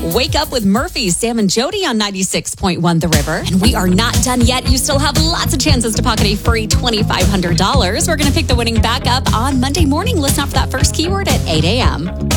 Wake up with Murphy, Sam, and Jody on 96.1 The River. And we are not done yet. You still have lots of chances to pocket a free $2,500. We're going to pick the winning back up on Monday morning. Listen out for that first keyword at 8 a.m.